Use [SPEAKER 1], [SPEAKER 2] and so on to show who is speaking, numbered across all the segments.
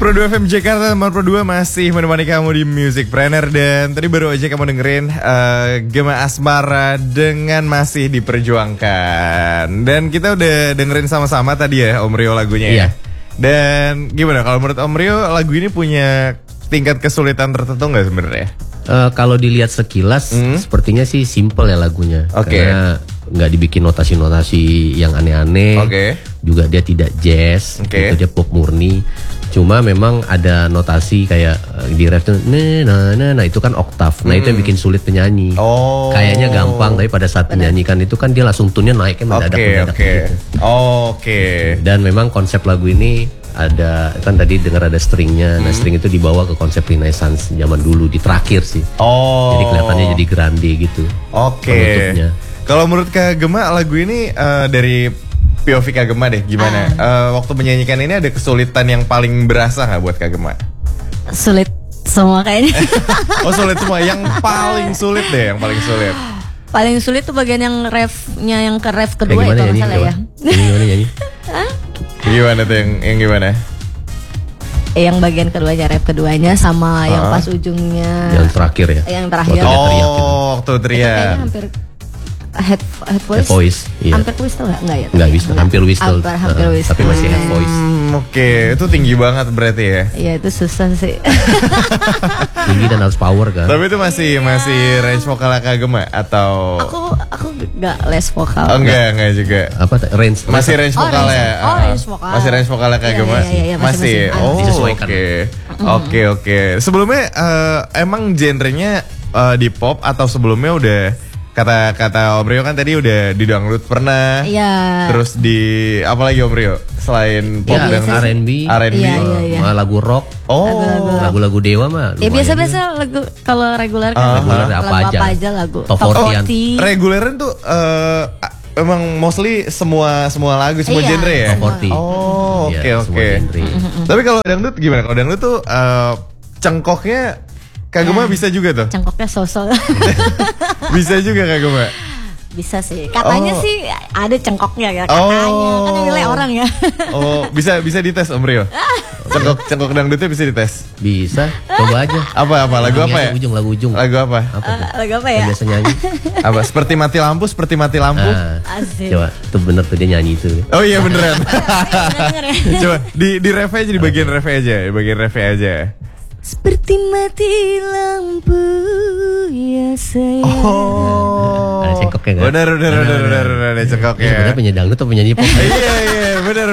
[SPEAKER 1] Pro 2 FM Jakarta, teman Pro 2 masih menemani kamu di Music Planner. Dan tadi baru aja kamu dengerin Gema Asmara dengan Masih Diperjuangkan. Dan kita udah dengerin sama-sama tadi ya Om Rio lagunya ya. Dan gimana kalau menurut Om Rio lagu ini punya tingkat kesulitan tertentu nggak sebenarnya?
[SPEAKER 2] Kalau dilihat sekilas sepertinya sih simple ya lagunya. Karena nggak dibikin notasi-notasi yang aneh-aneh. Juga dia tidak jazz, gitu, dia pop murni. Cuma memang ada notasi kayak di ref tuh nah itu kan oktav. Nah itu yang bikin sulit penyanyi. Kayaknya gampang tapi pada saat penyanyikan itu kan dia langsung tune-nya naiknya mendadak gitu. Dan memang konsep lagu ini ada kan tadi dengar ada stringnya. Nah string itu dibawa ke konsep Renaissance zaman dulu di terakhir sih. Jadi kelihatannya jadi grande gitu. Penutupnya.
[SPEAKER 1] Kalau menurut Kak Gema lagu ini dari POV Kak Gema deh gimana? Waktu menyanyikan ini ada kesulitan yang paling berasa nggak buat Kak Gema?
[SPEAKER 3] Sulit semua kayaknya.
[SPEAKER 1] Sulit semua. Yang paling sulit deh, yang paling sulit.
[SPEAKER 3] Paling sulit tuh bagian yang refnya yang ke ref kedua
[SPEAKER 2] itu
[SPEAKER 3] kalau salah ya.
[SPEAKER 2] Gimana nyanyi?
[SPEAKER 1] Gimana tuh yang gimana?
[SPEAKER 3] Yang bagian keduanya, ref keduanya sama yang pas ujungnya.
[SPEAKER 2] Yang terakhir ya.
[SPEAKER 3] Yang terakhir.
[SPEAKER 1] Waktu teriak.
[SPEAKER 3] Kayaknya hampir head voice.
[SPEAKER 2] Iya.
[SPEAKER 3] Hampir whistle nggak ya?
[SPEAKER 2] Nggak whistle, hampir whistle.
[SPEAKER 3] Hampir whistle.
[SPEAKER 2] Tapi masih head voice.
[SPEAKER 1] Itu tinggi banget berarti ya?
[SPEAKER 3] Iya itu susah sih.
[SPEAKER 2] Tinggi dan harus power kan.
[SPEAKER 1] Tapi itu masih range vokal Kak Gema atau?
[SPEAKER 3] Aku nggak les vokal.
[SPEAKER 1] Enggak juga.
[SPEAKER 2] Apa range?
[SPEAKER 1] Masih range vokalnya.
[SPEAKER 3] Range vokal.
[SPEAKER 1] Masih range vokalnya Kak Gema. Masih.
[SPEAKER 2] Disesuaikan.
[SPEAKER 1] Oke. Sebelumnya emang genrenya di pop atau sebelumnya udah kata Om Rio kan tadi udah di dangdut pernah.
[SPEAKER 3] Iya.
[SPEAKER 1] Terus di apa lagi Om Rio selain pop dan
[SPEAKER 2] R&B, lagu rock. Lagu-lagu Dewa mah.
[SPEAKER 3] Ya biasa-biasa lagu kalau reguler kan
[SPEAKER 2] reguler apa aja
[SPEAKER 3] lagu.
[SPEAKER 2] Top 40.
[SPEAKER 1] Reguleran tuh emang mostly semua lagu, semua genre ya.
[SPEAKER 2] Top 40.
[SPEAKER 1] Oke. Tapi kalau dangdut gimana? Kalau dangdut tuh cengkoknya Kak Gema bisa juga tuh?
[SPEAKER 3] Cengkoknya sosok.
[SPEAKER 1] Bisa juga Kak Gema?
[SPEAKER 3] Bisa sih. Katanya sih ada cengkoknya ya. Katanya. Kan yang nilai orang ya.
[SPEAKER 1] Bisa dites Om Rio? Cengkok dangdutnya bisa dites?
[SPEAKER 2] Bisa. Coba aja.
[SPEAKER 1] Apa? Lagu apa ya?
[SPEAKER 2] Lagu ujung.
[SPEAKER 1] Lagu apa?
[SPEAKER 3] Lagu apa ya?
[SPEAKER 2] Biasa nyanyi.
[SPEAKER 1] Apa? Seperti mati lampu.
[SPEAKER 3] Asik.
[SPEAKER 2] Coba, itu bener tuh dia nyanyi itu.
[SPEAKER 1] Oh iya beneran. Coba di ref aja, di bagian ref aja.
[SPEAKER 3] Seperti mati lampu ya sayang.
[SPEAKER 2] Ada cengkoknya kan?
[SPEAKER 1] Bener ada cengkoknya.
[SPEAKER 2] Sebenarnya penyanyi dangdut atau penyanyi pop?
[SPEAKER 1] Iya bener.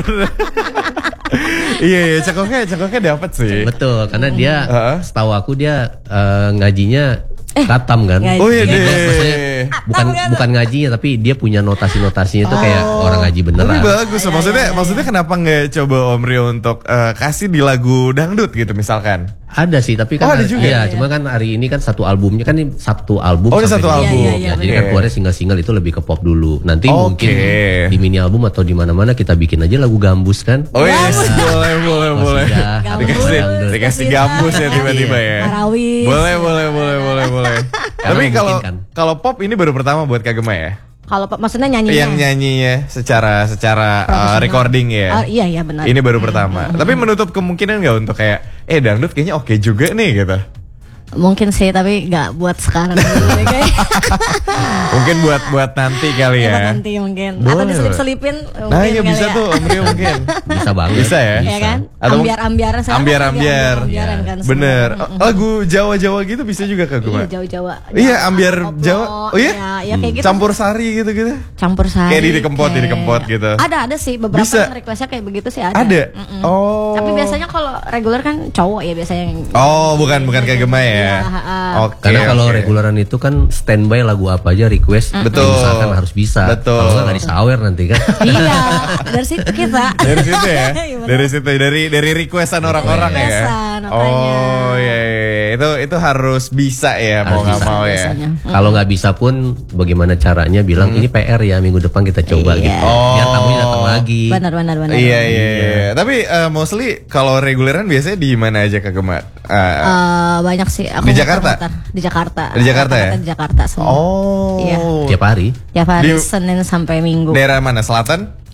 [SPEAKER 1] Iya cengkoknya dapat sih.
[SPEAKER 2] Betul, karena dia setahu aku dia ngajinya katam kan.
[SPEAKER 1] Oh iya deh.
[SPEAKER 2] Bukan ngajinya tapi dia punya notasi-notasinya itu kayak orang ngaji beneran.
[SPEAKER 1] Tapi bagus. Maksudnya kenapa nggak coba Om Rio untuk kasih di lagu dangdut gitu misalkan?
[SPEAKER 2] Ada sih, tapi kan
[SPEAKER 1] ada juga.
[SPEAKER 2] Iya, cuma kan hari ini kan satu albumnya kan ini satu album.
[SPEAKER 1] Satu album.
[SPEAKER 2] Ya, jadi kan keluarnya single-single itu lebih ke pop dulu. Nanti mungkin di mini album atau di mana-mana kita bikin aja lagu gambus kan.
[SPEAKER 1] Oh yes, boleh. Dikasih gambus ya tiba-tiba ya.
[SPEAKER 3] Marawis.
[SPEAKER 1] Boleh. Tapi kalau pop ini baru pertama buat Kak Gema ya?
[SPEAKER 3] Kalau maksudnya nyanyinya? Yang
[SPEAKER 1] nyanyinya secara recording ya?
[SPEAKER 3] Iya benar.
[SPEAKER 1] Ini baru pertama. Tapi menutup kemungkinan nggak untuk kayak dangdut kayaknya oke juga nih gitu?
[SPEAKER 3] Mungkin sih, tapi nggak buat sekarang.
[SPEAKER 1] Mungkin buat nanti kali ya.
[SPEAKER 3] Buat nanti mungkin. Atau diselip-selipin.
[SPEAKER 1] Nah iya bisa ya. Tuh Om Rio mungkin.
[SPEAKER 2] Bisa banget.
[SPEAKER 1] Bisa ya?
[SPEAKER 3] Iya kan? Ambiar-ambiaran.
[SPEAKER 1] Ambiar.
[SPEAKER 3] Kan,
[SPEAKER 1] bener. Lagu Jawa-Jawa gitu bisa juga Kak Gema?
[SPEAKER 3] Iya Jawa-Jawa.
[SPEAKER 1] Iya ambiar Jawa. Oh iya?
[SPEAKER 3] Iya kayak gitu.
[SPEAKER 1] Campur sari gitu.
[SPEAKER 3] Campur sari.
[SPEAKER 1] Kayak di kempot gitu.
[SPEAKER 3] Ada sih beberapa yang requestnya kayak begitu sih ada.
[SPEAKER 1] Ada?
[SPEAKER 3] Tapi biasanya kalau reguler kan cowok ya biasanya yang.
[SPEAKER 1] Bukan Kak Gema ya?
[SPEAKER 2] Karena kalau reguleran itu kan standby lagu apa aja request.
[SPEAKER 1] Betul.
[SPEAKER 2] Misalkan harus bisa.
[SPEAKER 1] Betul.
[SPEAKER 2] Kalau nggak disawer nanti kan.
[SPEAKER 3] Iya. Dari situ kita.
[SPEAKER 1] Dari situ ya. Dari requestan orang-orang ya. Oh iya. Itu harus bisa ya mau nggak mau ya.
[SPEAKER 2] Kalau nggak bisa pun bagaimana caranya bilang ini PR ya minggu depan kita coba gitu. Biar tamunya datang lagi.
[SPEAKER 3] Benar.
[SPEAKER 1] Iya. Tapi mostly kalau reguleran biasanya di mana aja Kak Gema?
[SPEAKER 3] Banyak sih.
[SPEAKER 1] Di Jakarta?
[SPEAKER 3] Di Jakarta.
[SPEAKER 1] Di Jakarta ya?
[SPEAKER 3] Di Jakarta semua.
[SPEAKER 1] Iya.
[SPEAKER 2] Tiap hari
[SPEAKER 3] Senin sampai Minggu.
[SPEAKER 1] Daerah mana? Selatan?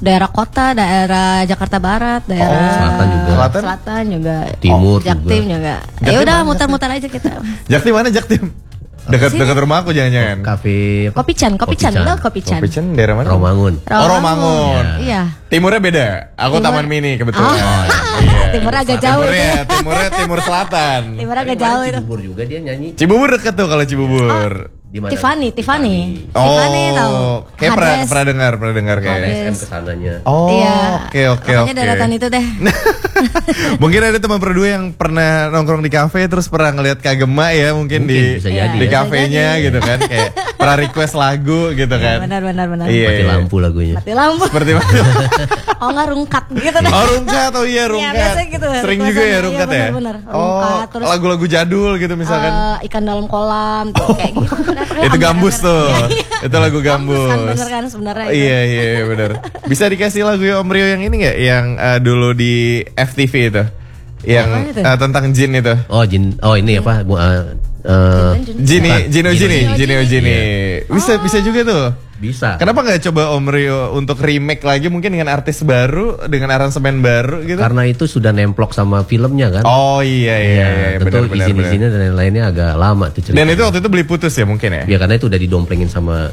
[SPEAKER 3] daerah kota, daerah Jakarta Barat, daerah Selatan juga,
[SPEAKER 2] Timur
[SPEAKER 3] Jaktim juga. Ya udah muter-muter aja kita.
[SPEAKER 1] Jaktim mana Jaktim? Dekat rumah aku jangan-jangan.
[SPEAKER 2] Kafe
[SPEAKER 3] Kopican.
[SPEAKER 1] Kopican daerah mana?
[SPEAKER 2] Romangun.
[SPEAKER 1] Romangun.
[SPEAKER 3] Iya.
[SPEAKER 1] Timurnya beda. Aku Taman Mini kebetulan.
[SPEAKER 3] Timurnya agak jauh.
[SPEAKER 1] Timurnya Timur Selatan.
[SPEAKER 3] Timurnya agak jauh itu.
[SPEAKER 2] Cibubur juga dia nyanyi.
[SPEAKER 1] Cibubur dekat tuh kalau Cibubur.
[SPEAKER 3] Tiffany
[SPEAKER 1] Oh,
[SPEAKER 3] tahu.
[SPEAKER 1] Kayak pernah dengar kayak.
[SPEAKER 2] SM kesananya.
[SPEAKER 1] Oh,
[SPEAKER 3] iya.
[SPEAKER 1] Oke.
[SPEAKER 3] Makanya daratan itu deh.
[SPEAKER 1] Mungkin ada teman berdua yang pernah nongkrong di kafe terus pernah ngeliat Kagema ya mungkin di kafenya gitu kan, kayak pernah request lagu gitu kan.
[SPEAKER 3] Benar.
[SPEAKER 1] Iya.
[SPEAKER 2] Mati lampu lagunya.
[SPEAKER 3] Mati lampu.
[SPEAKER 1] Seperti mana?
[SPEAKER 3] Oh enggak rungkat gitu deh.
[SPEAKER 1] Oh rungkat, iya rungkat.
[SPEAKER 3] Iya, biasa gitu.
[SPEAKER 1] Sering juga ya rungkat ya.
[SPEAKER 3] Benar.
[SPEAKER 1] Oh,
[SPEAKER 3] terus
[SPEAKER 1] lagu-lagu jadul gitu misalkan.
[SPEAKER 3] Ikan dalam kolam tuh kayak gitu.
[SPEAKER 1] Itu gambus tuh. Itu lagu gambus.
[SPEAKER 3] Kan bener kan sebenarnya.
[SPEAKER 1] Iya benar. Bisa dikasih lagu Om Rio yang ini nggak? Yang dulu di FTV itu. Yang tentang jin itu.
[SPEAKER 2] Oh jin. Oh ini apa?
[SPEAKER 1] Jini. Bisa juga tuh.
[SPEAKER 2] Bisa.
[SPEAKER 1] Kenapa nggak coba Om Rio untuk remake lagi mungkin dengan artis baru, dengan aransemen baru gitu?
[SPEAKER 2] Karena itu sudah nemplok sama filmnya kan.
[SPEAKER 1] Oh iya.
[SPEAKER 2] Tentu izin-izinnya dan lainnya agak lama tuh ceritanya.
[SPEAKER 1] Dan itu waktu itu beli putus ya mungkin ya?
[SPEAKER 2] Ya karena itu udah didomplengin sama.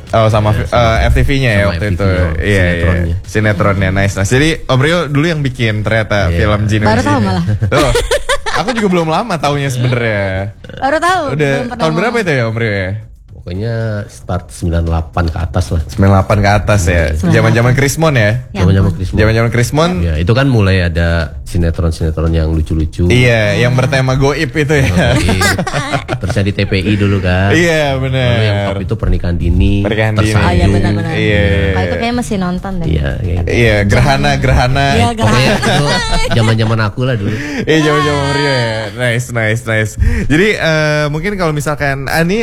[SPEAKER 1] FTV-nya ya waktu itu. Iya. Sinetronnya nice. Jadi Om Rio dulu yang bikin ternyata film Jini.
[SPEAKER 3] Baru tahu malah.
[SPEAKER 1] Tuh. Aku juga belum lama taunya sebenarnya.
[SPEAKER 3] Baru tahu.
[SPEAKER 1] Udah tahun berapa itu ya Om Rio ya?
[SPEAKER 2] Pokoknya start 98 ke atas lah.
[SPEAKER 1] 98 ke atas ya. Zaman-zaman Krismon ya. Zaman-zaman Krismon.
[SPEAKER 2] Ya, itu kan mulai ada sinetron-sinetron yang lucu-lucu.
[SPEAKER 1] Iya, yang bertema goib itu ya.
[SPEAKER 2] Terus di TPI dulu kan.
[SPEAKER 1] Iya, benar.
[SPEAKER 2] Lalu yang top itu Pernikahan Dini.
[SPEAKER 3] Iya, benar.
[SPEAKER 1] Iya.
[SPEAKER 3] Kalau itu kayaknya masih nonton deh.
[SPEAKER 1] Iya, gerhana.
[SPEAKER 3] Iya,
[SPEAKER 2] pokoknya itu zaman-zaman aku lah dulu.
[SPEAKER 1] Iya, zaman-zaman Rio ya. Nice. Jadi mungkin kalau misalkan Ani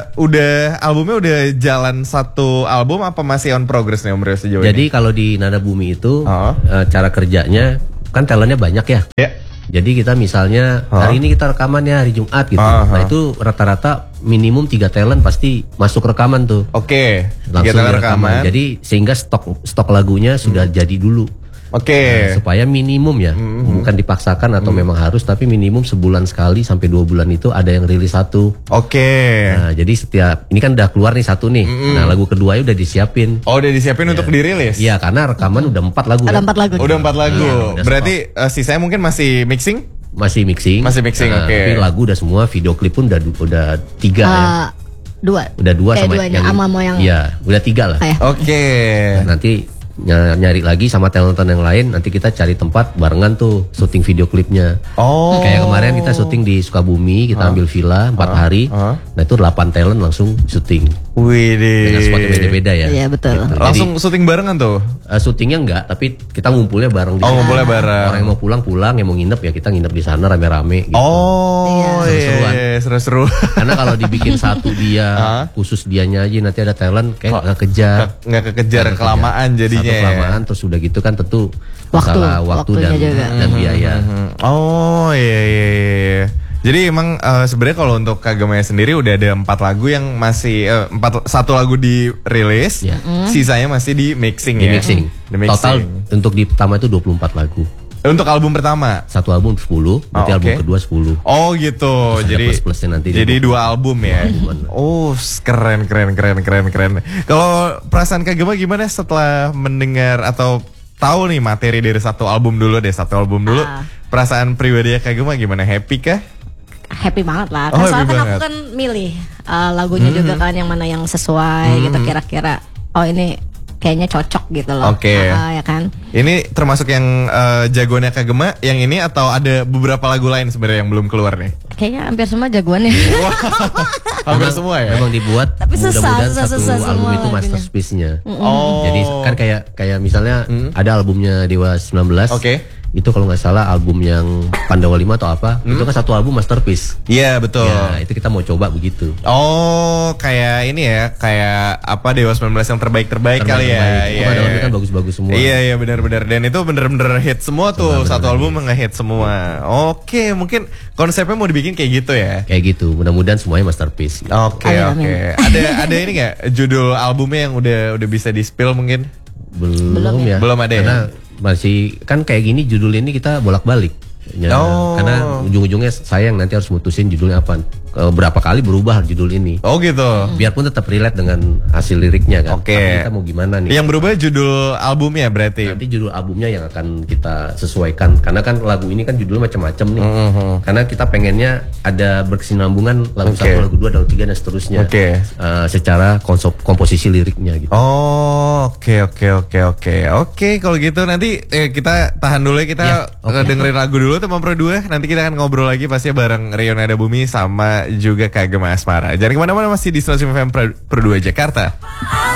[SPEAKER 1] albumnya udah jalan satu album apa masih on progress nih Om Rio sejauh ini?
[SPEAKER 2] Jadi kalau di Nada Bumi itu cara kerjanya kan talentnya banyak ya. Jadi kita misalnya hari ini kita rekaman ya hari Jumat gitu. Nah itu rata-rata minimum 3 talent pasti masuk rekaman tuh.
[SPEAKER 1] Oke.
[SPEAKER 2] Langsung rekaman. Jadi sehingga stok lagunya sudah jadi dulu.
[SPEAKER 1] Oke.
[SPEAKER 2] Supaya minimum ya, bukan dipaksakan atau memang harus, tapi minimum sebulan sekali sampai 2 bulan itu ada yang rilis satu.
[SPEAKER 1] Oke.
[SPEAKER 2] Nah, jadi setiap ini kan udah keluar nih satu nih. Nah, lagu keduanya udah disiapin.
[SPEAKER 1] Oh, udah disiapin untuk dirilis?
[SPEAKER 2] Iya, karena rekaman udah 4 lagu.
[SPEAKER 3] Ada 4 lagu.
[SPEAKER 1] Udah 4 lagu. Berarti sisanya mungkin masih mixing?
[SPEAKER 2] Masih mixing.
[SPEAKER 1] Oke.
[SPEAKER 2] Tapi lagu udah semua, video klip pun udah 3 ya.
[SPEAKER 3] 2.
[SPEAKER 2] Udah 2 sama
[SPEAKER 3] yang ama yang.
[SPEAKER 2] Iya, udah 3 lah.
[SPEAKER 1] Oke.
[SPEAKER 2] Nah, nanti nyari lagi sama talent yang lain, nanti kita cari tempat barengan tuh syuting video klipnya.
[SPEAKER 1] Oh.
[SPEAKER 2] Kayak kemarin kita syuting di Sukabumi, kita ambil villa 4 hari. Nah itu 8 talent langsung syuting.
[SPEAKER 1] Wih deh.
[SPEAKER 2] Dengan spotnya beda-beda ya.
[SPEAKER 3] Iya betul.
[SPEAKER 2] Gitu.
[SPEAKER 1] Langsung syuting barengan tuh?
[SPEAKER 2] Syutingnya enggak, tapi kita ngumpulnya bareng.
[SPEAKER 1] Ngumpulnya bareng.
[SPEAKER 2] Orang yang mau pulang, yang mau nginep ya kita nginep di sana rame-rame. Gitu.
[SPEAKER 1] Oh
[SPEAKER 2] iya.
[SPEAKER 1] Seru-seru.
[SPEAKER 2] Karena kalau dibikin satu dia khusus dia nyanyi, nanti ada talent kayak nggak kekejar
[SPEAKER 1] kelamaan jadinya.
[SPEAKER 2] Satu kelamaan terus udah gitu kan tentu masalah waktu dan biaya.
[SPEAKER 1] Oh iya. Jadi emang sebenarnya kalau untuk Kagema sendiri udah ada 4 lagu yang masih 1 lagu dirilis, sisanya masih di mixing ya.
[SPEAKER 2] Di mixing. Total untuk di pertama itu 24 lagu.
[SPEAKER 1] Untuk album pertama?
[SPEAKER 2] Satu album 10, nanti album kedua 10.
[SPEAKER 1] Oh gitu.
[SPEAKER 2] Terus jadi plus-plusnya nanti.
[SPEAKER 1] Jadi 2 album ya. Oh keren. Kalau perasaan Kagema gimana setelah mendengar atau tahu nih materi dari satu album dulu? Perasaan pribadi Kagema gimana? Happy kah?
[SPEAKER 3] Happy banget lah. Soalnya kan aku kan milih lagunya juga kan yang mana yang sesuai gitu kira-kira. Oh ini kayaknya cocok gitu loh.
[SPEAKER 1] Oke.
[SPEAKER 3] Ya kan. Ini
[SPEAKER 1] termasuk yang jagoannya Kagema yang ini atau ada beberapa lagu lain sebenarnya yang belum keluar nih?
[SPEAKER 3] Kayaknya hampir semua jagoannya.
[SPEAKER 2] Hampir semua ya. Memang dibuat.
[SPEAKER 3] Tapi mudah-mudahan
[SPEAKER 2] satu album itu masterpiece-nya. Jadi kan kayak misalnya ada albumnya Dewa 19.
[SPEAKER 1] Oke.
[SPEAKER 2] Itu kalau nggak salah album yang Pandawa 5 atau apa, itu kan satu album masterpiece.
[SPEAKER 1] Iya betul.
[SPEAKER 2] Ya, itu kita mau coba begitu.
[SPEAKER 1] Oh kayak ini ya, kayak apa Dewa 19 yang terbaik kali ya.
[SPEAKER 2] Iya. Dalamnya kan bagus-bagus semua.
[SPEAKER 1] Iya benar-benar. Dan itu bener-bener hit semua tuh, satu album nge-hit semua. Oke, mungkin konsepnya mau dibikin kayak gitu ya.
[SPEAKER 2] Kayak gitu. Mudah-mudahan semuanya masterpiece.
[SPEAKER 1] Oke. Ada ini nggak judul albumnya yang udah bisa di-spill mungkin?
[SPEAKER 2] Belum ya.
[SPEAKER 1] Belum ada
[SPEAKER 2] karena
[SPEAKER 1] ya.
[SPEAKER 2] Masih kan kayak gini judul ini kita bolak-balik. Ya, karena ujung-ujungnya sayang nanti harus mutusin judulnya apa. Berapa kali berubah judul ini.
[SPEAKER 1] Oh gitu.
[SPEAKER 2] Biarpun tetap relate dengan hasil liriknya kan.
[SPEAKER 1] Oke.
[SPEAKER 2] Tapi kita mau gimana nih?
[SPEAKER 1] Yang berubah judul albumnya berarti.
[SPEAKER 2] Nanti judul albumnya yang akan kita sesuaikan. Karena kan lagu ini kan judulnya macam-macam nih. Karena kita pengennya ada berkesinambungan lagu 1, lagu 2, lagu 3 dan seterusnya. Secara komposisi liriknya gitu.
[SPEAKER 1] Oh, oke. Oke, kalau gitu nanti kita tahan dulu ya, kita dengerin lagu dulu teman Pro 2. Nanti kita akan ngobrol lagi pastinya bareng Rio Nada Bumi sama juga Kak Gema Asmara. Jangan kemana-mana, masih di Stasiun FM Pro 2 Jakarta.